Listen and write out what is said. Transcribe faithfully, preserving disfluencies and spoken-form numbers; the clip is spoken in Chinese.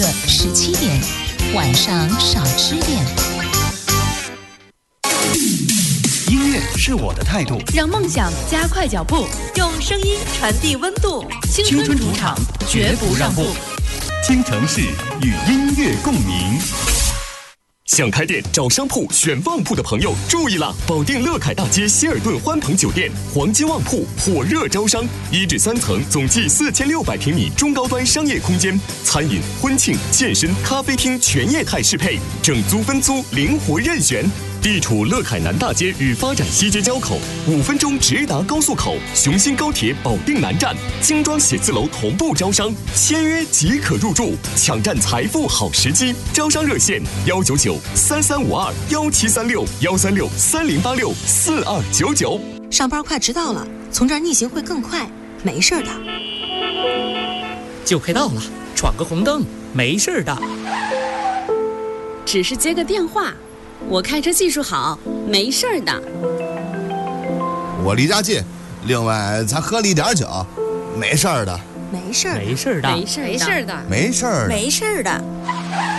十七点，晚上少吃点。 音乐是我的态度， 让梦想加快脚步，用声音传递温度。青春主场，绝不让步。 京城市与音乐共鸣。 想开店找商铺选旺铺的朋友注意了！保定乐凯大街希尔顿欢朋酒店黄金旺铺火热招商，一至三层，总计四千六百平米中高端商业空间，餐饮、婚庆、健身、咖啡厅全业态适配，整租分租灵活任选。地处乐凯南大街与发展西街交口，五分钟直达高速口，雄心高铁保定南站，精装写字楼同步招商，签约即可入住，抢占财富好时机。招商热线：幺九九三三五二幺七三六幺三六三零八六四二九九。 上班快迟到了，从这儿逆行会更快，没事的。 就快到了，闯个红灯，没事的。 只是接个电话。我开车技术好，没事儿的。 我离家近，另外咱喝了一点酒，没事儿的。 没事儿， 没事儿的， 没事儿的， 没事儿的， 没事儿的。